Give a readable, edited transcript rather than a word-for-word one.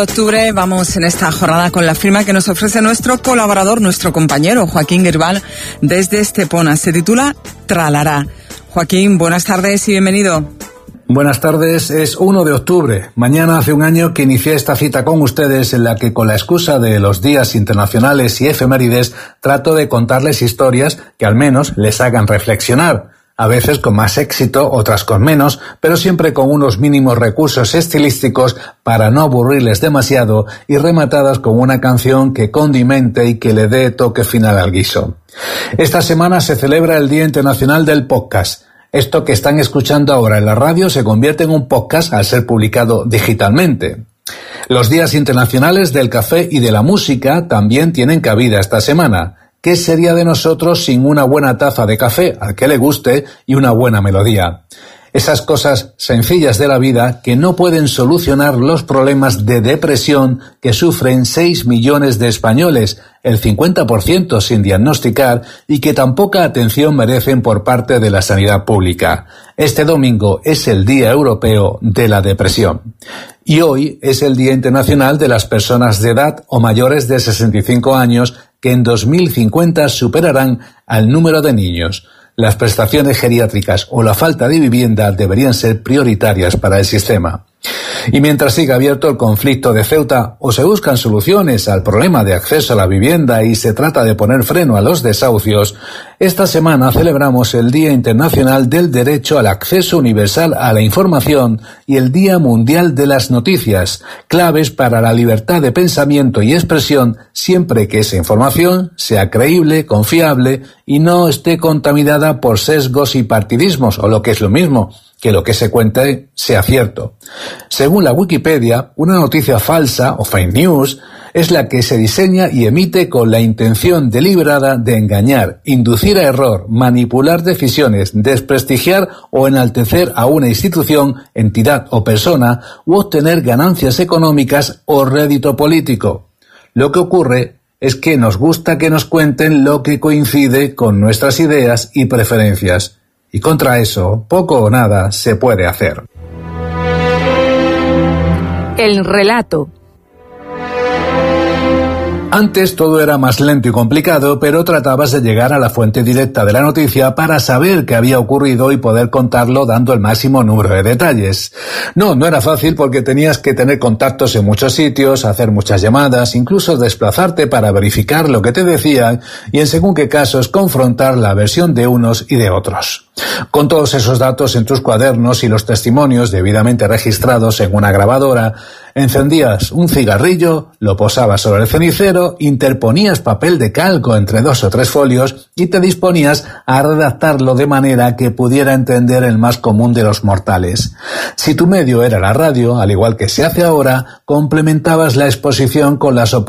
Octubre, vamos en esta jornada con la firma que nos ofrece nuestro colaborador, nuestro compañero Joaquín Girbal desde Estepona. Se titula Tralará. Joaquín, buenas tardes y bienvenido. Buenas tardes, es 1 de octubre. Mañana hace un año que inicié esta cita con ustedes en la que con la excusa de los días internacionales y efemérides trato de contarles historias que al menos les hagan reflexionar. A veces con más éxito, otras con menos, pero siempre con unos mínimos recursos estilísticos para no aburrirles demasiado y rematadas con una canción que condimente y que le dé toque final al guiso. Esta semana se celebra el Día Internacional del Podcast. Esto que están escuchando ahora en la radio se convierte en un podcast al ser publicado digitalmente. Los días internacionales del café y de la música también tienen cabida esta semana. ¿Qué sería de nosotros sin una buena taza de café, al que le guste, y una buena melodía? Esas cosas sencillas de la vida que no pueden solucionar los problemas de depresión que sufren 6 millones de españoles, el 50% sin diagnosticar, y que tan poca atención merecen por parte de la sanidad pública. Este domingo es el Día Europeo de la Depresión. Y hoy es el Día Internacional de las Personas de edad o mayores de 65 años que en 2050 superarán al número de niños. Las prestaciones geriátricas o la falta de vivienda deberían ser prioritarias para el sistema. Y mientras siga abierto el conflicto de Ceuta o se buscan soluciones al problema de acceso a la vivienda y se trata de poner freno a los desahucios, esta semana celebramos el Día Internacional del Derecho al Acceso Universal a la Información y el Día Mundial de las Noticias, claves para la libertad de pensamiento y expresión siempre que esa información sea creíble, confiable y no esté contaminada por sesgos y partidismos, o lo que es lo mismo, que lo que se cuente sea cierto. Según la Wikipedia, una noticia falsa o fake news es la que se diseña y emite con la intención deliberada de engañar, inducir a error, manipular decisiones, desprestigiar o enaltecer a una institución, entidad o persona u obtener ganancias económicas o rédito político. Lo que ocurre es que nos gusta que nos cuenten lo que coincide con nuestras ideas y preferencias. Y contra eso, poco o nada se puede hacer. El relato. Antes todo era más lento y complicado, pero tratabas de llegar a la fuente directa de la noticia para saber qué había ocurrido y poder contarlo dando el máximo número de detalles. No era fácil porque tenías que tener contactos en muchos sitios, hacer muchas llamadas, incluso desplazarte para verificar lo que te decían y en según qué casos confrontar la versión de unos y de otros. Con todos esos datos en tus cuadernos y los testimonios debidamente registrados en una grabadora, encendías un cigarrillo, lo posabas sobre el cenicero, interponías papel de calco entre 2 o 3 folios y te disponías a redactarlo de manera que pudiera entender el más común de los mortales. Si tu medio era la radio, al igual que se hace ahora, complementabas la exposición con las oportunidades